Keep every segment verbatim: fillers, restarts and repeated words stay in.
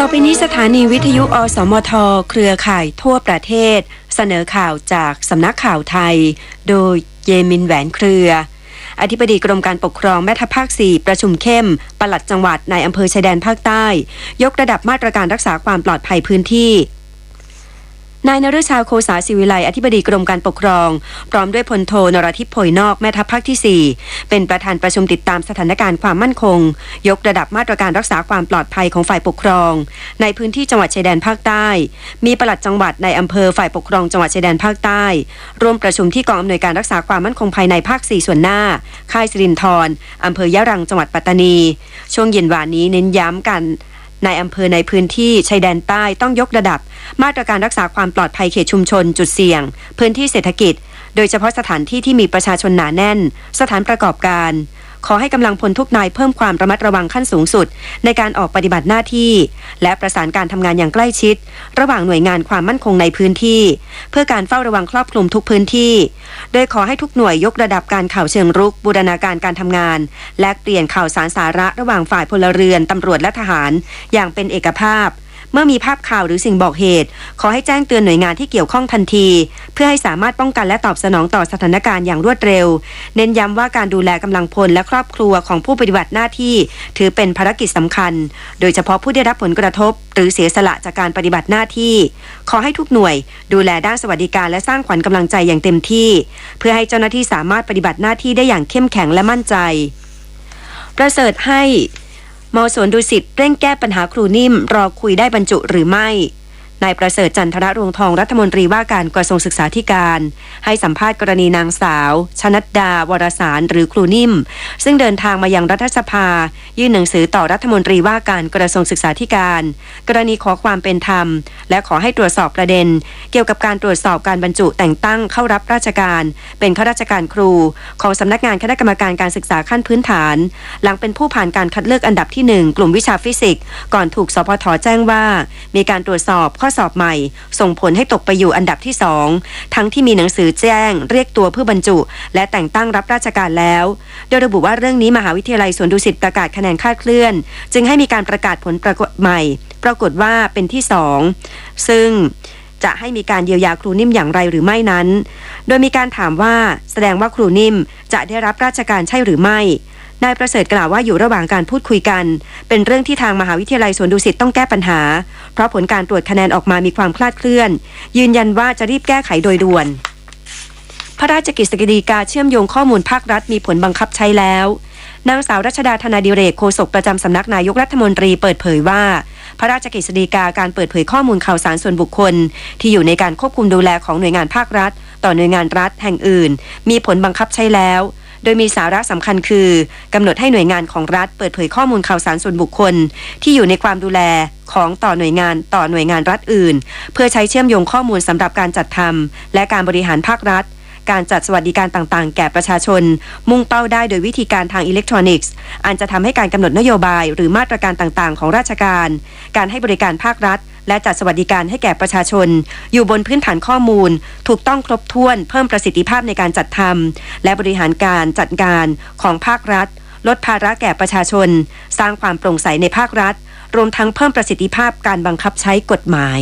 อไปนี้สถานีวิทยุอสมทเครือข่ายทั่วประเทศเสนอข่าวจากสำนักข่าวไทยโดยเยมินแหวนเครืออธิบดีกรมการปกครองแม่ทัพภาคสี่ประชุมเข้มปลัดจังหวัดในอำเภอชายแดนภาคใต้ยกระดับมาตรการรักษาความปลอดภัยพื้นที่นายนฤชาโคสาศิวิไลอธิบดีกรมการปกครองพร้อมด้วยพลโทนรทิพย์โพยนอกแม่ทัพภาคที่สี่เป็นประธานประชุมติดตามสถานการณ์ความมั่นคงยกระดับมาตรการรักษาความปลอดภัยของฝ่ายปกครองในพื้นที่จังหวัดชายแดนภาคใต้มีปลัดจังหวัดในอำเภอฝ่ายปกครองจังหวัดชายแดนภาคใต้ร่วมประชุมที่กองอำนวยการรักษาความมั่นคงภายในภาคสี่ส่วนหน้าค่ายสิรินธรอำเภอยะรังจังหวัดปัตตานีช่วงเย็นวานนี้เน้นย้ำกันในอำเภอในพื้นที่ชายแดนใต้ต้องยกระดับมาตรการรักษาความปลอดภัยเขตชุมชนจุดเสี่ยงพื้นที่เศรษฐกิจโดยเฉพาะสถานที่ที่มีประชาชนหนาแน่นสถานประกอบการขอให้กำลังพลทุกนายเพิ่มความระมัดระวังขั้นสูงสุดในการออกปฏิบัติหน้าที่และประสานการทำงานอย่างใกล้ชิดระหว่างหน่วยงานความมั่นคงในพื้นที่เพื่อการเฝ้าระวังครอบคลุมทุกพื้นที่โดยขอให้ทุกหน่วยยกระดับการข่าวเชิงรุกบูรณาการการทำงานแลกเปลี่ยนข่าวสารสาระระหว่างฝ่ายพลเรือนตำรวจและทหารอย่างเป็นเอกภาพเมื่อมีภาพข่าวหรือสิ่งบอกเหตุขอให้แจ้งเตือนหน่วยงานที่เกี่ยวข้องทันทีเพื่อให้สามารถป้องกันและตอบสนองต่อสถานการณ์อย่างรวดเร็วเน้นย้ำว่าการดูแลกำลังพลและครอบครัวของผู้ปฏิบัติหน้าที่ถือเป็นภารกิจสำคัญโดยเฉพาะผู้ได้รับผลกระทบหรือเสียสละจากการปฏิบัติหน้าที่ขอให้ทุกหน่วยดูแลด้านสวัสดิการและสร้างขวัญกำลังใจอย่างเต็มที่เพื่อให้เจ้าหน้าที่สามารถปฏิบัติหน้าที่ได้อย่างเข้มแข็งและมั่นใจประเสริฐให้ม.สวนดุสิตเร่งแก้ปัญหาครูนิ่มรอคุยได้บรรจุหรือไม่นายประเสริฐจันทรรวงทองรัฐมนตรีว่าการกระทรวงศึกษาธิการให้สัมภาษณ์กรณีนางสาวชนัดดาวรสารหรือครูนิ่มซึ่งเดินทางมายังรัฐสภายื่นหนังสือต่อรัฐมนตรีว่าการกระทรวงศึกษาธิการกรณีขอความเป็นธรรมและขอให้ตรวจสอบประเด็นเกี่ยวกับการตรวจสอบการบรรจุแต่งตั้งเข้ารับราชการเป็นข้าราชการครูของสำนักงานคณะกรรมการการศึกษาขั้นพื้นฐานหลังเป็นผู้ผ่านการคัดเลือกอันดับที่หนึ่งกลุ่มวิชาฟิสิกส์ก่อนถูกสพทแจ้งว่ามีการตรวจสอบข้อสอบใหม่ส่งผลให้ตกไปอยู่อันดับที่สองทั้งที่มีหนังสือแจ้งเรียกตัวเพื่อบรรจุและแต่งตั้งรับราชการแล้วโดยระบุว่าเรื่องนี้มหาวิทยาลัยสวนดุสิตประกาศคะแนนคลาดเคลื่อนจึงให้มีการประกาศผลปรากฏใหม่ปรากฏว่าเป็นที่สองซึ่งจะให้มีการเยียวยาครูนิ่มอย่างไรหรือไม่นั้นโดยมีการถามว่าแสดงว่าครูนิ่มจะได้รับราชการใช่หรือไม่นายประเสริฐกล่าวว่าอยู่ระหว่างการพูดคุยกันเป็นเรื่องที่ทางมหาวิทยาลัยสวนดุสิตต้องแก้ปัญหาเพราะผลการตรวจคะแนนออกมามีความคลาดเคลื่อนยืนยันว่าจะรีบแก้ไขโดยด่วนพระราชกฤษฎีกาเชื่อมโยงข้อมูลภาครัฐมีผลบังคับใช้แล้วนางสาวรัชดาธนาดิเรกโฆษกประจำสำนักนายกรัฐมนตรีเปิดเผยว่าพระราชกฤษฎีกาการเปิดเผยข้อมูลข่าวสารส่วนบุคคลที่อยู่ในการควบคุมดูแลของหน่วยงานภาครัฐต่อหน่วยงานรัฐแห่งอื่นมีผลบังคับใช้แล้วโดยมีสาระสำคัญคือกำหนดให้หน่วยงานของรัฐเปิดเผยข้อมูลข่าวสารส่วนบุคคลที่อยู่ในความดูแลของต่อหน่วยงานต่อหน่วยงานรัฐอื่นเพื่อใช้เชื่อมโยงข้อมูลสำหรับการจัดทำและการบริหารภาครัฐการจัดสวัสดิการต่างๆแก่ประชาชนมุ่งเป้าได้โดยวิธีการทางอิเล็กทรอนิกส์อันจะทำให้การกำหนดนโยบายหรือมาตรการต่างๆของราชการการให้บริการภาครัฐและจัดสวัสดิการให้แก่ประชาชนอยู่บนพื้นฐานข้อมูลถูกต้องครบถ้วนเพิ่มประสิทธิภาพในการจัดทำและบริหารการจัดการของภาครัฐลดภาระแก่ประชาชนสร้างความโปร่งใสในภาครัฐรวมทั้งเพิ่มประสิทธิภาพการบังคับใช้กฎหมาย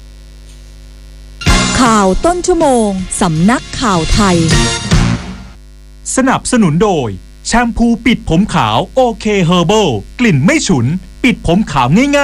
ข่าวต้นชั่วโมงสำนักข่าวไทยสนับสนุนโดยแชมพูปิดผมขาวโอเคเฮอร์เบิลกลิ่นไม่ฉุนปิดผมขาวง่ายๆ